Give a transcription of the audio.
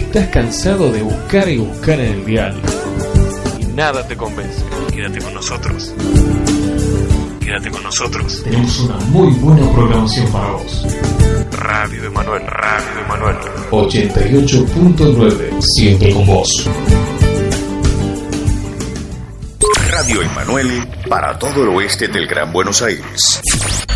estás cansado de buscar y buscar en el dial y nada te convence, quédate con nosotros. Quédate con nosotros. Tenemos una muy buena programación para vos. Radio Emanuel, Radio Emanuel. 88.9, siempre con vos. Radio Emanuel para todo el oeste del Gran Buenos Aires.